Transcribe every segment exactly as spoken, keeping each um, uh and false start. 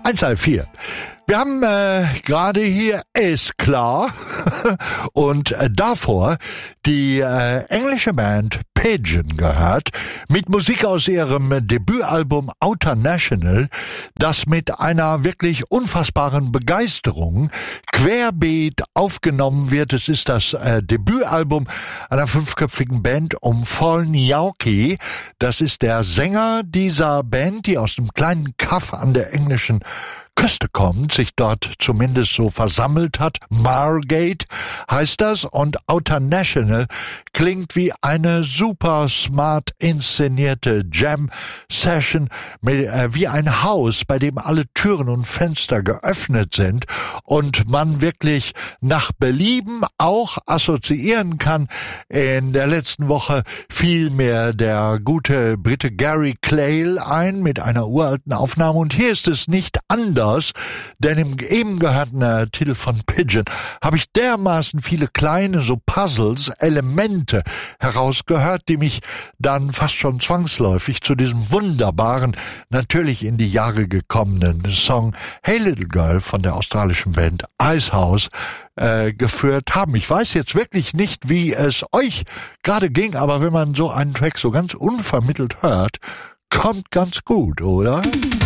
eins drei vier. Wir haben äh, gerade hier Ist klar und äh, davor die äh, englische Band Pigeon gehört, mit Musik aus ihrem Debütalbum Outer National, das mit einer wirklich unfassbaren Begeisterung querbeet aufgenommen wird. Es ist das äh, Debütalbum einer fünfköpfigen Band um Paul Niauki. Das ist der Sänger dieser Band, die aus einem kleinen Kaff an der englischen Küste kommt, sich dort zumindest so versammelt hat. Margate heißt das, und Outer National klingt wie eine super smart inszenierte Jam-Session, mit, äh, wie ein Haus, bei dem alle Türen und Fenster geöffnet sind und man wirklich nach Belieben auch assoziieren kann. In der letzten Woche fiel mir der gute Brite Gary Clayle ein mit einer uralten Aufnahme, und hier ist es nicht anders. Denn im eben gehörten äh, Titel von Pigeon habe ich dermaßen viele kleine so Puzzles, Elemente herausgehört, die mich dann fast schon zwangsläufig zu diesem wunderbaren, natürlich in die Jahre gekommenen Song Hey Little Girl von der australischen Band Icehouse äh, geführt haben. Ich weiß jetzt wirklich nicht, wie es euch gerade ging, aber wenn man so einen Track so ganz unvermittelt hört, kommt ganz gut, oder?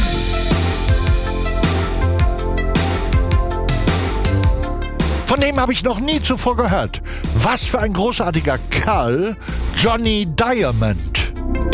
Von dem habe ich noch nie zuvor gehört. Was für ein großartiger Kerl, Johnny Diamond.